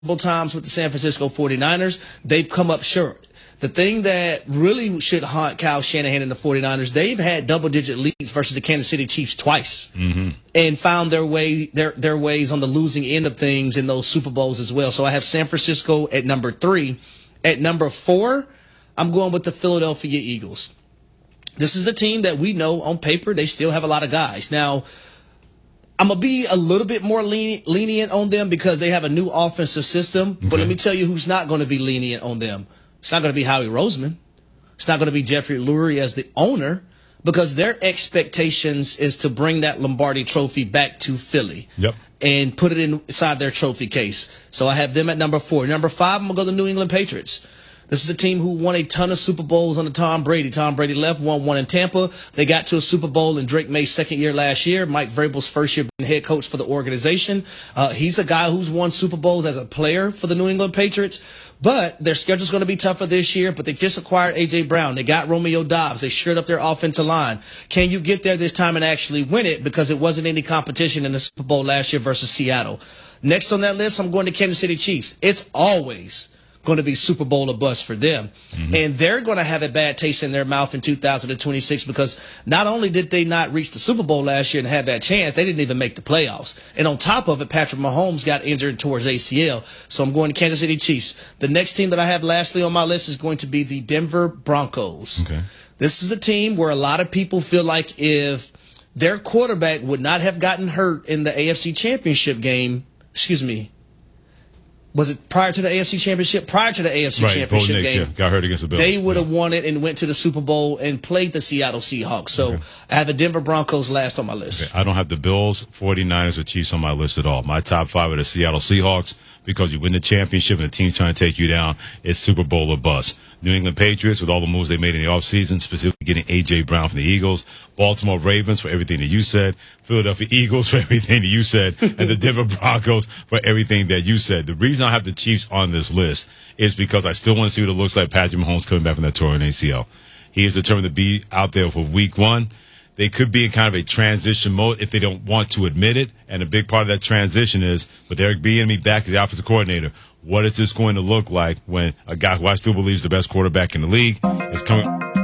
times with the San Francisco 49ers. They've come up short. The thing that really should haunt Kyle Shanahan and the 49ers, they've had double-digit leads versus the Kansas City Chiefs twice and found their ways on the losing end of things in those Super Bowls as well. So I have San Francisco at number 3. At number 4, I'm going with the Philadelphia Eagles. This is a team that we know on paper they still have a lot of guys. Now, I'm going to be a little bit more lenient on them because they have a new offensive system. But let me tell you who's not going to be lenient on them. It's not going to be Howie Roseman. It's not going to be Jeffrey Lurie as the owner because their expectations is to bring that Lombardi trophy back to Philly and put it inside their trophy case. So I have them at number 4. Number 5, I'm going to go to the New England Patriots. This is a team who won a ton of Super Bowls under Tom Brady. Tom Brady left, won one in Tampa. They got to a Super Bowl in Drake May's second year last year. Mike Vrabel's first year being head coach for the organization. He's a guy who's won Super Bowls as a player for the New England Patriots. But their schedule's going to be tougher this year. But they just acquired A.J. Brown. They got Romeo Doubs. They shored up their offensive line. Can you get there this time and actually win it? Because it wasn't any competition in the Super Bowl last year versus Seattle. Next on that list, I'm going to Kansas City Chiefs. It's always going to be Super Bowl or bust for them. And they're going to have a bad taste in their mouth in 2026 because not only did they not reach the Super Bowl last year and have that chance, they didn't even make the playoffs. And on top of it, Patrick Mahomes got injured towards ACL. So I'm going to Kansas City Chiefs. The next team that I have lastly on my list is going to be the Denver Broncos. This is a team where a lot of people feel like if their quarterback would not have gotten hurt in the AFC Championship game, was it prior to the AFC Championship? Prior to the AFC Championship game, got hurt against the Bills. They would have won it and went to the Super Bowl and played the Seattle Seahawks. So I have the Denver Broncos last on my list. I don't have the Bills, 49ers, or Chiefs on my list at all. My top 5 are the Seattle Seahawks because you win the championship and the team's trying to take you down. It's Super Bowl or bust. New England Patriots with all the moves they made in the offseason, specifically getting A.J. Brown from the Eagles. Baltimore Ravens for everything that you said. Philadelphia Eagles for everything that you said. And the Denver Broncos for everything that you said. The reason I have the Chiefs on this list is because I still want to see what it looks like Patrick Mahomes coming back from that torn ACL. He is determined to be out there for week 1. They could be in kind of a transition mode if they don't want to admit it. And a big part of that transition is with Eric Bieniemy back as the offensive coordinator. What is this going to look like when a guy who I still believe is the best quarterback in the league is coming